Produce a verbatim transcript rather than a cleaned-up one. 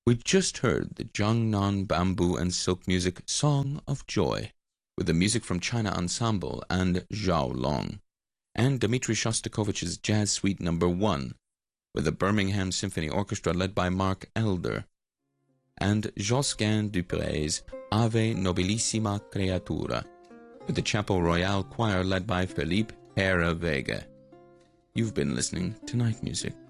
We just heard the Jiangnan Bamboo and Silk Music Song of Joy, with the music from China Ensemble and Zhao Long, and Dmitri Shostakovich's Jazz Suite Number One, with the Birmingham Symphony Orchestra led by Mark Elder, and Josquin Duprez's Ave Nobilissima Creatura, with the Chapel Royale Choir led by Felipe Herrera Vega. You've been listening to Night Music.